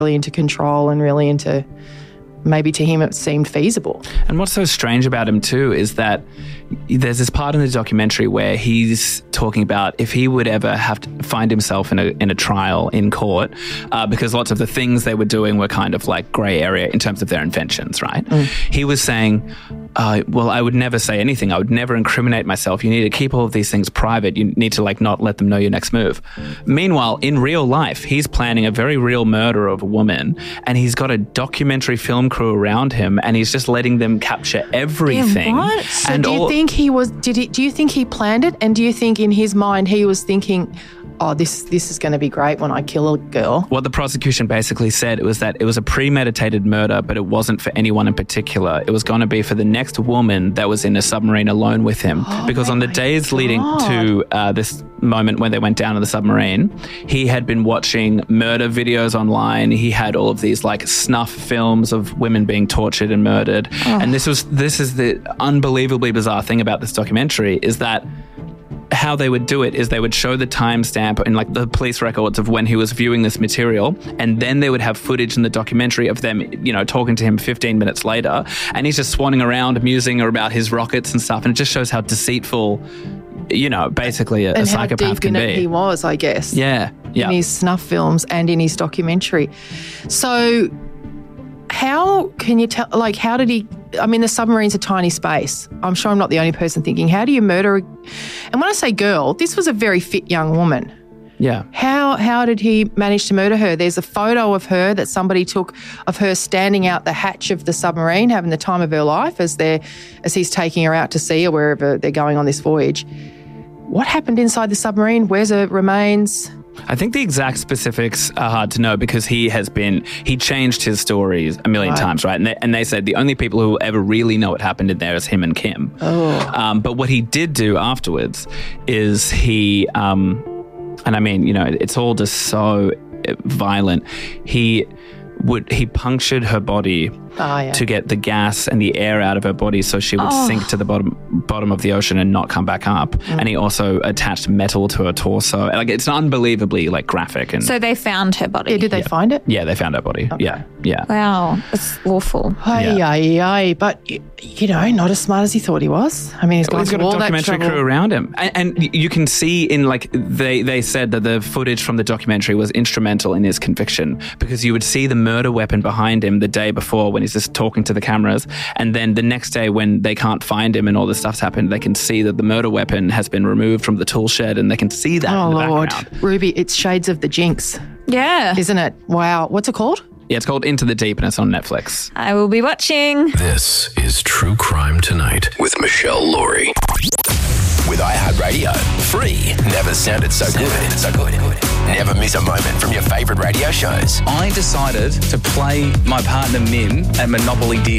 really into control and really into, maybe to him it seemed feasible. And what's so strange about him too is that there's this part in the documentary where he's talking about if he would ever have to find himself in a trial in court, because lots of the things they were doing were kind of like grey area in terms of their inventions, right? He was saying, well, I would never say anything. I would never incriminate myself. You need to keep all of these things private. You need to like not let them know your next move. Meanwhile, in real life, he's planning a very real murder of a woman, and he's got a documentary film crew around him, and he's just letting them capture everything. Yeah, what? So and do you think he was? Do you think he planned it? And do you think in his mind he was thinking, oh, this is going to be great when I kill a girl? What the prosecution basically said was that it was a premeditated murder, but it wasn't for anyone in particular. It was going to be for the next woman that was in a submarine alone with him. Because on the days leading to this moment when they went down in the submarine, he had been watching murder videos online. He had all of these like snuff films of women being tortured and murdered. And this is the unbelievably bizarre thing about this documentary is that how they would do it is they would show the timestamp in like the police records of when he was viewing this material, and then they would have footage in the documentary of them, you know, talking to him 15 minutes later, and he's just swanning around musing about his rockets and stuff, and it just shows how deceitful, you know, basically a psychopath can be. And how deep in it he was, I guess. Yeah. In his snuff films and in his documentary. So how can you tell, like, how did he, I mean, the submarine's a tiny space. I'm sure I'm not the only person thinking, how do you murder and when I say girl, this was a very fit young woman. Yeah. How did he manage to murder her? There's a photo of her that somebody took of her standing out the hatch of the submarine, having the time of her life as he's taking her out to sea or wherever they're going on this voyage. What happened inside the submarine? Where's her remains? I think the exact specifics are hard to know because he changed his stories a million times, right? And they said the only people who will ever really know what happened in there is him and Kim. But what he did do afterwards is he, and I mean, you know, it's all just so violent. He punctured her body to get the gas and the air out of her body so she would sink to the bottom of the ocean and not come back up. And he also attached metal to her torso. Like, it's unbelievably like graphic. And so they found her body. Yeah, did they find it? Yeah, they found her body. Okay. Yeah. Wow, it's awful. But you know, not as smart as he thought he was. I mean, he's got a documentary crew around him, and you can see in like they said that the footage from the documentary was instrumental in his conviction because you would see the murder weapon behind him the day before when he's just talking to the cameras, and then the next day when they can't find him and all this stuff's happened, they can see that the murder weapon has been removed from the tool shed, and they can see that in the background. Ruby, it's Shades of the Jinx. Yeah. Isn't it? Wow. What's it called? Yeah, it's called Into the Deep and it's on Netflix. I will be watching. This is True Crime Tonight with Michelle Laurie. With iHeartRadio. Free. Never sounded so good. So good. Never miss a moment from your favourite radio shows. I decided to play my partner Min at Monopoly Deal.